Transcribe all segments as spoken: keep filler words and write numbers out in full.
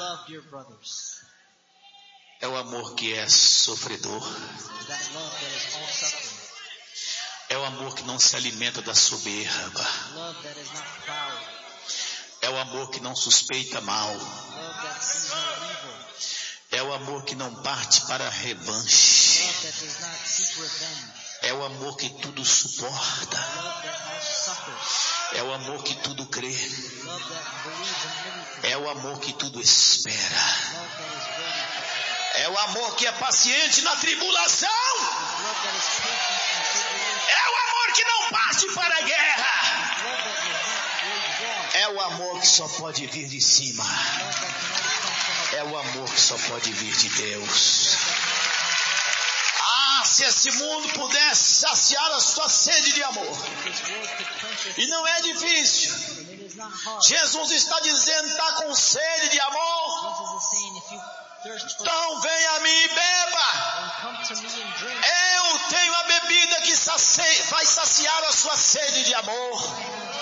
love, dear brothers, é o amor que é sofredor. is that love that is all suffering. É o amor que não se alimenta da soberba. Love that is not proud. É o amor que não suspeita mal. Love that sees no evil. É o amor que não parte para a revanche. Love that does not seek revenge. É o amor que tudo suporta. Love that also suffers. É o amor que tudo crê. Love that believes in everything. É o amor que tudo espera. Love that is ready for everything. É o amor que é paciente na tribulação. Love that is patient in tribulation. É o amor que não parte para a guerra. Love that does not wage war. É o amor que só pode vir de cima. Love that can only come from É o amor que só pode vir de Deus. Ah, se esse mundo pudesse saciar a sua sede de amor. this world could quench your E não é difícil. and it is not hard. Jesus está dizendo, está com sede de amor? Jesus is saying, if you thirst for Então venha a mim e beba. then come to me and drink. Eu tenho a bebida que saci- vai saciar a sua sede de amor.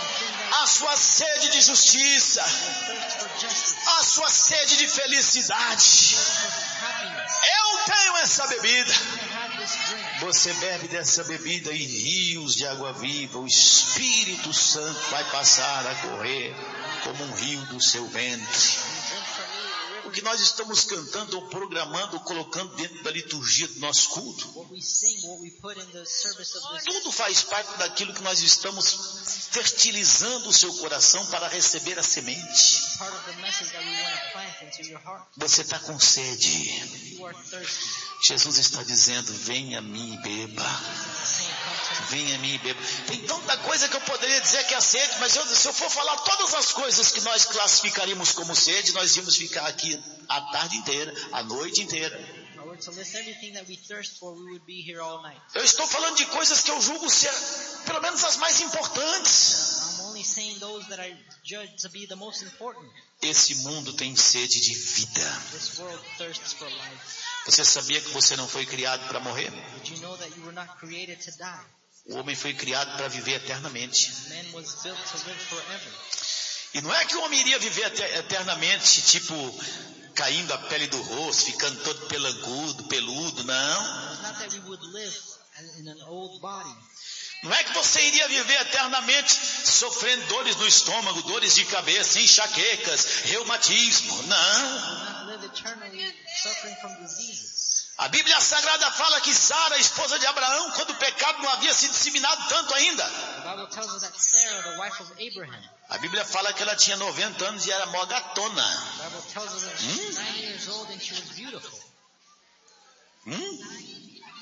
A sua sede de justiça. Thirst for justice, A sua sede de felicidade. for happiness. Eu tenho essa bebida. I have this drink. Você bebe dessa bebida e rios de água viva, o Espírito Santo vai passar a correr como um rio do seu ventre. You drink from me, the river. O que nós estamos cantando ou programando ou colocando dentro da liturgia do nosso culto, What we sing, what we put in the service of this, tudo faz parte daquilo que nós estamos fertilizando o seu coração para receber a semente. part of the message that we want to plant into your heart. Você está com sede. If you are thirsty, Jesus está dizendo, venha a mim e beba. saying, come to me. Venha a mim e beba. Tem tanta coisa que eu poderia dizer que é sede, mas eu, se eu for falar todas as coisas que nós classificaríamos como sede, nós íamos ficar aqui a tarde inteira, a noite inteira. If I were to list everything that we thirst for, we would be here all night. Eu estou falando de coisas que eu julgo ser, pelo menos, as mais importantes. I'm only saying those that I judge to be the most important. Esse mundo tem sede de vida. This world thirsts for life. Você sabia que você não foi criado para morrer? Did you know that you were not created to die? O homem foi criado para viver eternamente. Man was built to live forever. E não é que o homem iria viver ete- eternamente, tipo, caindo a pele do rosto, ficando todo pelancudo, peludo, não. It's not that we would live as- in an old body. Não é que você iria viver eternamente sofrendo dores no estômago, dores de cabeça, enxaquecas, reumatismo, não. We would not live eternally suffering from diseases. A Bíblia Sagrada fala que Sara, a esposa de Abraão, quando o pecado não havia se disseminado tanto ainda, The Bible tells us that Sarah, the wife of Abraham, a Bíblia fala que ela tinha noventa anos e era mó gatona. the Bible tells us that she was nine years old and she was beautiful. Hum?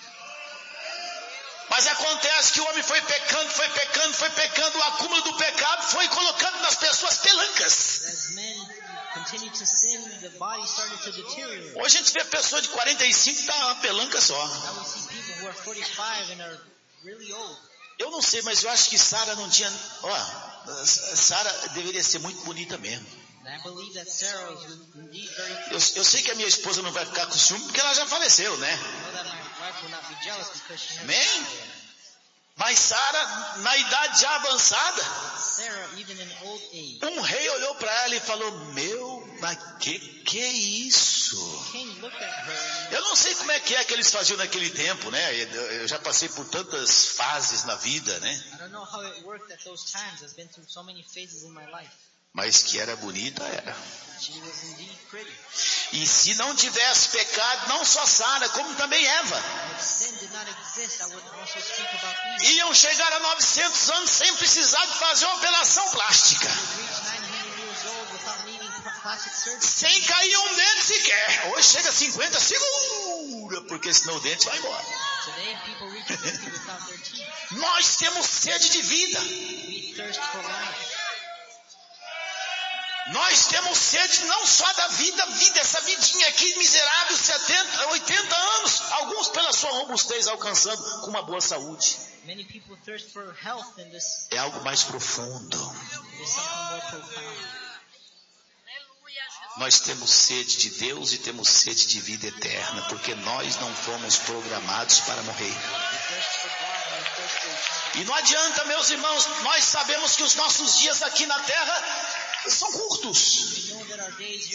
Mas acontece que o homem foi pecando, foi pecando, foi pecando, o acúmulo do pecado foi colocando nas pessoas pelancas. As men continued to sin, the body started to deteriorate. Hoje a gente vê pessoa de quarenta e cinco que está uma pelanca só. Now we see people who are forty-five and are really old. Eu não sei, mas eu acho que Sara não tinha... Ó, Sara deveria ser muito bonita mesmo. And I believe that Sarah was indeed very Eu, eu sei que a minha esposa não vai ficar com ciúme porque ela já faleceu, né? I know that my wife will not be jealous because she has Amém? Mas Sara, na idade já avançada, Sarah, even in old age, um rei olhou para ela e falou, meu, mas que que é isso? the king looked at her and Eu não sei como é que é que eles faziam naquele tempo, né? Eu, eu já passei por tantas fases na vida, né? I don't know how it worked at those times. I've been through so many phases in my life. Mas que era bonita, era. She was indeed pretty. E se não tivesse pecado, não só Sara, como também Eva, If sin did not exist, I would also speak about Eve. iam chegar a novecentos anos sem precisar de fazer uma operação plástica. She reached nine hundred years old without needing pl- plastic surgery. Sem cair um dente sequer. Hoje chega a cinquenta, segura, porque senão o dente vai embora. Today, people reach fifty without their teeth. Nós temos sede de vida. We thirst for life. Nós temos sede não só da vida, vida, essa vidinha aqui miserável, setenta, oitenta anos, alguns pela sua robustez alcançando com uma boa saúde. Many people thirst for health, and this É algo mais profundo. is something more profound. Nós temos sede de Deus e temos sede de vida eterna, porque nós não fomos programados para morrer. We thirst for God and we thirst for eternity. E não adianta, meus irmãos, nós sabemos que os nossos dias aqui na terra são curtos. We know that our days